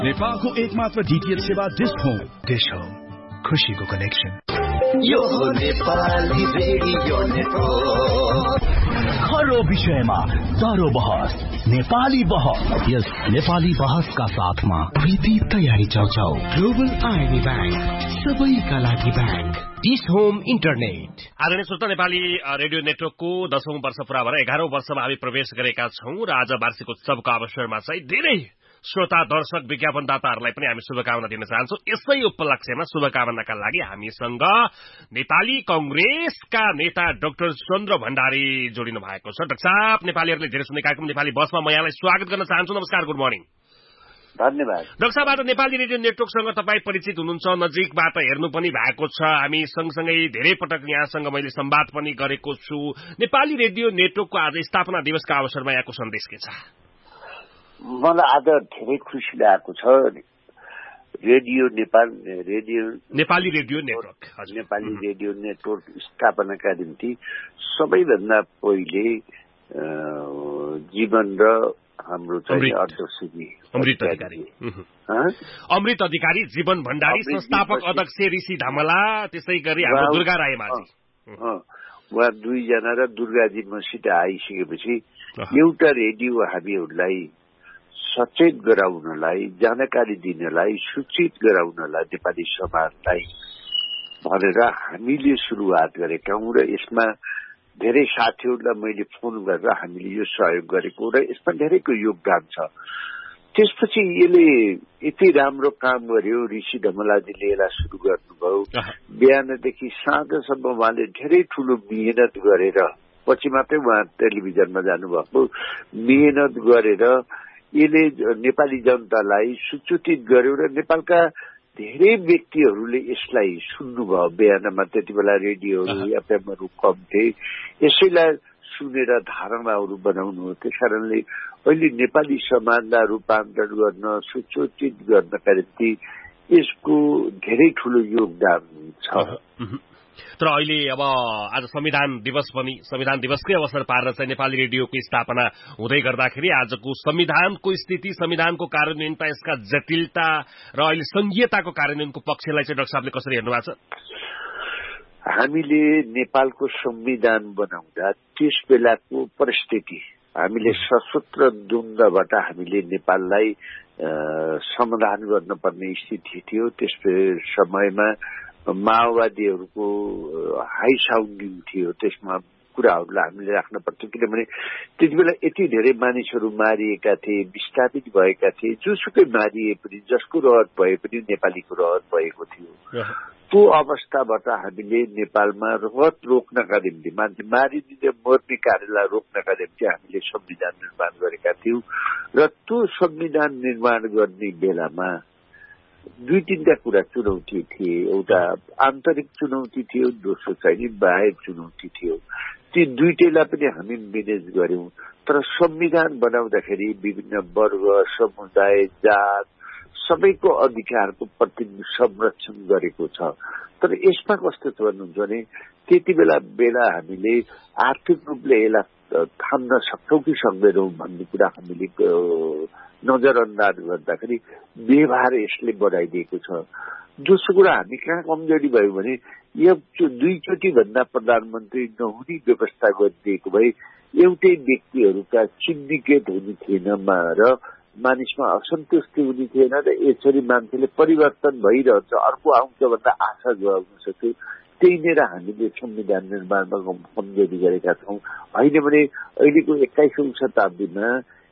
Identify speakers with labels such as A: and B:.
A: नेपालको एकमात्र डीटीएच सेवा डिश होम।
B: डिश होम, खुशीको कनेक्सन।
C: यो नेपाली रेडियो नेटवर्क।
D: हर विषयमा चारो बहस, नेपाली बहस। यस नेपाली बहसका साथमा
B: प्रीति तयारी चाउचाउ, ग्लोबल आइबी ब्याङ्क, सबैका लागि ब्याङ्क,
D: डिश होम इन्टरनेट।
E: आदरणीय श्रोता, नेपाली रेडियो नेटवर्कको 10औं वर्ष पूरा भएर 11औं वर्षमा हामी प्रवेश गरेका छौं र आज वार्षिक उत्सवको अवसरमा चाहिँ धेरै श्रोता, दर्शक, विज्ञापनदाताहरूलाई पनि हामी शुभकामना दिन चाहन्छौं। यसै उपलक्ष्यमा शुभकामनाका लागि हामीसँग नेपाली कंग्रेसका नेता डाक्टर चन्द्र भण्डारी जोडिनु भएको छ। डाक्टर साहब, नेपालीहरूले धेरै सुन्ने कार्यक्रम नेपाली बसमा म यहाँलाई स्वागत गर्न चाहन्छु। नमस्कार, गुड मर्निङ।
F: धन्यवाद।
E: डाक्टर साहब, आज नेपाली रेडियो नेटवर्कसँग तपाईँ परिचित हुनुहुन्छ, नजिकबाट हेर्नु पनि भएको छ। हामी सँगसँगै धेरै पटक यहाँसँग मैले संवाद पनि गरेको छु। नेपाली रेडियो नेटवर्कको आज स्थापना दिवसका अवसरमा यहाँको सन्देश के छ?
F: मलाई आज धेरै खुसी लागेको छ। नेपाली रेडियो नेटवर्क स्थापनाका निम्ति सबैभन्दा पहिले जीवन र हाम्रो चाहिँ अध्यक्षजी
E: अमृत अधिकारी, जीवन भण्डारी, संस्थापक अध्यक्ष ऋषि धमला, त्यसै गरी हाम्रो दुर्गा रायमाझी,
F: उहाँ दुईजना र दुर्गाजी मसित आइसकेपछि एउटा रेडियो हामीहरूलाई सचेत गराउनलाई, जानकारी दिनलाई, सूचित गराउनलाई नेपाली समाजलाई भनेर हामीले सुरुवात गरेका हौं र यसमा धेरै साथीहरूलाई मैले फोन गरेर हामीले यो सहयोग गरेको र यसमा धेरैको योगदान छ। त्यसपछि यसले यति राम्रो काम गर्यो। ऋषि धमलाजीले यसलाई सुरु गर्नुभयो। बिहानदेखि साँझसम्म उहाँले धेरै ठूलो मेहनत गरेर, पछि मात्रै उहाँ टेलिभिजनमा जानुभएको, मेहनत गरेर यसले नेपाली जनतालाई सूचित गर्यो र नेपालका धेरै व्यक्तिहरूले यसलाई सुन्नुभयो। बिहानमा त्यति बेला रेडियोहरू एफएमहरू कम थिए, यसैलाई सुनेर धारणाहरू बनाउनु हो। त्यस कारणले अहिले नेपाली समाजलाई रूपान्तरण गर्न, सूचित गर्नका निम्ति यसको धेरै ठूलो योगदान छ।
E: तर अहिले अब आज संविधान दिवसकै अवसर पारेर चाहिँ नेपाली रेडियोको स्थापना हुँदै गर्दाखेरि आजको संविधानको स्थिति, संविधानको कार्यान्वयनता, यसका जटिलता र अहिले संघीयताको कार्यान्वयनको पक्षलाई चाहिँ डाक्टर साहबले कसरी हेर्नु भएको छ?
F: हामीले नेपालको संविधान बनाउँदा त्यस बेलाको परिस्थिति, हामीले सशस्त्र द्वन्द्वबाट हामीले नेपाललाई समाधान गर्नुपर्ने स्थिति थियो। त्यस समयमा माओवादीहरूको हाई साउन्डिङ थियो। त्यसमा कुराहरूलाई हामीले राख्न पर्थ्यो, किनभने त्यति बेला यति धेरै मानिसहरू मारिएका थिए, विस्थापित भएका थिए। जोसुकै मारिए पनि, जसको रहर भए पनि नेपालीको रहर भएको थियो। त्यो अवस्थाबाट हामीले नेपालमा रहर रोक्नका निम्ति, मान्छे मारिदिने मर्ने कार्यलाई रोक्नका निम्ति हामीले संविधान निर्माण गरेका थियौँ। र त्यो संविधान निर्माण गर्ने बेलामा दुई तीनटा कुरा चुनौती थिए। एउटा आन्तरिक चुनौती थियो, दोस्रो चाहिँ बाह्य चुनौती थियो। ती दुईटैलाई पनि हामी म्यानेज गर्यौं। तर संविधान बनाउँदाखेरि विभिन्न वर्ग, समुदाय, जात सबैको अधिकारको प्रति संरक्षण गरेको छ। तर यसमा कस्तो छ भन्नुहुन्छ भने त्यति बेला हामीले आर्थिक रूपले यसलाई थाम्न सक्छौं कि सक्दैनौं भन्ने कुरा हामीले नजरअन्दाज गर्दाखेरि व्यवहार यसले बढाइदिएको छ। दोस्रो कुरा हामी कहाँ कमजोरी भयो भने यो दुईचोटि भन्दा प्रधानमन्त्री नहुने व्यवस्था गरिदिएको भए एउटै व्यक्तिहरूका सिन्डिकेट हुने थिएन र मानिसमा असन्तुष्टि हुने थिएन र यसरी मान्छेले परिवर्तन भइरहन्छ, अर्को आउँछ भन्दा आशा जोगाउन सक्थ्यो। त्यही नै हामीले संविधान निर्माणमा कमजोरी गरेका छौँ। होइन भने अहिलेको 21औं शताब्दीमा